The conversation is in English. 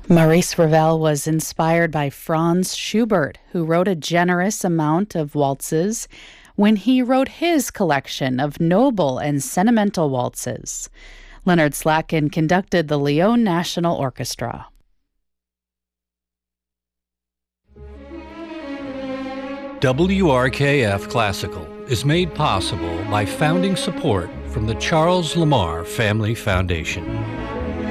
Maurice Ravel was inspired by Franz Schubert, who wrote a generous amount of waltzes when he wrote his collection of noble and sentimental waltzes. Leonard Slatkin conducted the Lyon National Orchestra. WRKF Classical is made possible by founding support from the Charles Lamar Family Foundation.